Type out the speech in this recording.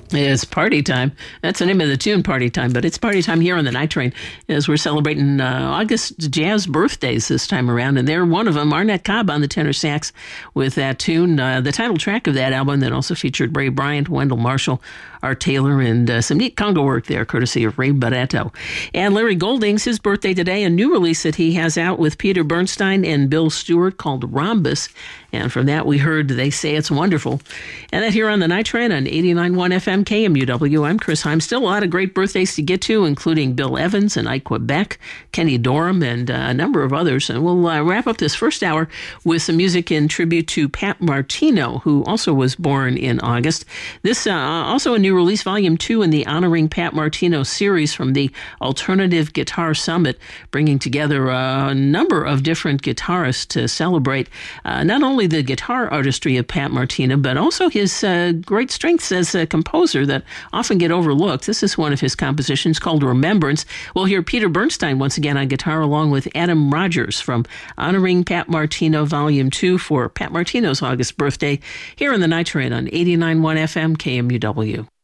It's party time. That's the name of the tune, Party Time. But it's party time here on the Night Train as we're celebrating August jazz birthdays this time around. And they're one of them, Arnett Cobb on the tenor sax with that tune. The title track of that album that also featured Ray Bryant, Wendell Marshall, Art Taylor, and some neat conga work there, courtesy of Ray Barretto. And Larry Golding's his birthday today, a new release that he has out with Peter Bernstein and Bill Stewart called Rhombus. And from that, we heard They Say It's Wonderful. And that here on the Night Train on 89.1 FM KMUW. I'm Chris Heim. Still a lot of great birthdays to get to, including Bill Evans and Ike Quebec, Kenny Dorham, and a number of others. And we'll wrap up this first hour with some music in tribute to Pat Martino, who also was born in August. This also a new release, Volume 2 in the Honoring Pat Martino series from the Alternative Guitar Summit, bringing together a number of different guitarists to celebrate not only the guitar artistry of Pat Martino, but also his great strengths as a composer that often get overlooked. This is one of his compositions called Remembrance. We'll hear Peter Bernstein once again on guitar along with Adam Rogers from Honoring Pat Martino Volume 2 for Pat Martino's August birthday here on the Night Train on 89.1 FM KMUW.